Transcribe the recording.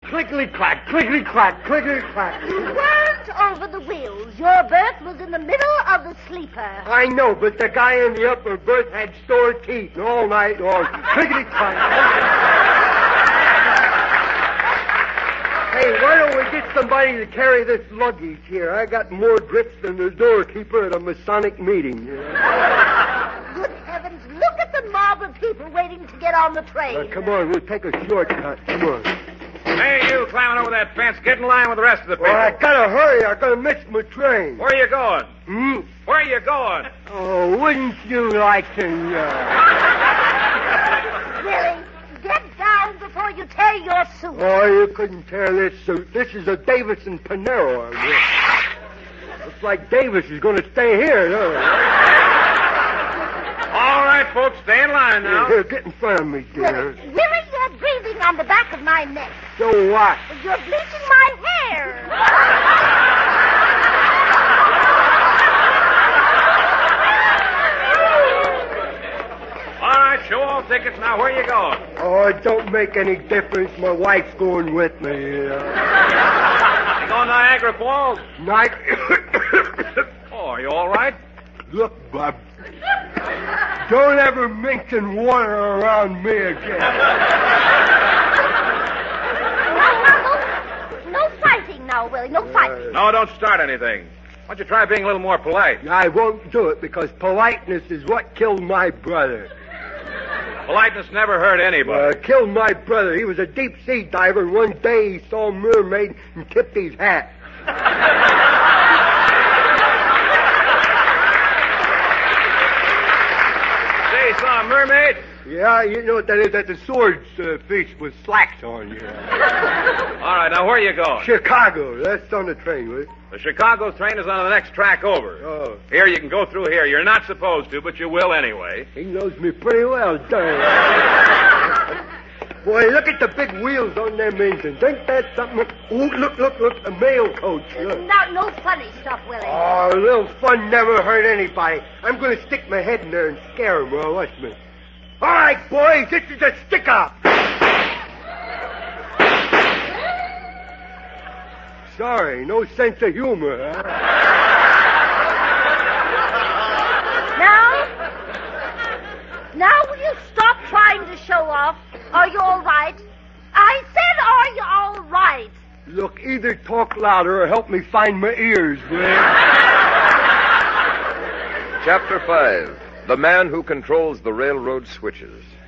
Clickety-clack, clickety-clack, clickety-clack. You weren't over the wheels. Your berth was in the middle of the sleeper. I know, but the guy in the upper berth had sore teeth all night long. Clickety-clack. Hey, why don't we get somebody to carry this luggage here? I got more grips than the doorkeeper at a Masonic meeting. Good heavens, look at the mob of people waiting to get on the train. Come on, we'll take a shortcut. Come on. Hey, you climbing over that fence. Get in line with the rest of the people. Well, I gotta hurry. I'm gonna miss my train. Where are you going? Where are you going? Oh, wouldn't you like to know? Willie, get down before you tear your suit. Oh, you couldn't tear this suit. This is a Davis and Panero. Looks like Davis is going to stay here. All right, folks, stay in line now. Here, get in front of me, dear. Willie, you're breathing on the back of my neck. So what? You're bleaching my hair. All right, show all tickets. Now, where are you going? Oh, it don't make any difference. My wife's going with me. You going to Niagara Falls? Oh, are you all right? Look, Bub. Don't ever mention water around me again. No fighting now, Willie. No fighting. No, don't start anything. Why don't you try being a little more polite? I won't do it because politeness is what killed my brother. Politeness never hurt anybody. Killed my brother. He was a deep-sea diver, and one day he saw a mermaid and tipped his hat. Say, you saw a mermaid? Yeah, you know what that is? That's a swordfish with slacks on, All right, now where are you going? Chicago. That's on the train, will you? The Chicago train is on the next track over. Oh. Here, you can go through here. You're not supposed to, but you will anyway. He knows me pretty well, doesn't he? Boy, look at the big wheels on them engines. Ain't that something? Ooh, look, a mail coach. Look. No funny stuff, Willie. Oh, a little fun never hurt anybody. I'm going to stick my head in there and scare him. Well, watch me. All right, boys, this is a stick-up. Sorry, no sense of humor, huh? Now will you stop trying to show off? Are you all right? I said, are you all right? Look, either talk louder or help me find my ears, will you? Chapter 5. The Man Who Controls the Railroad Switches.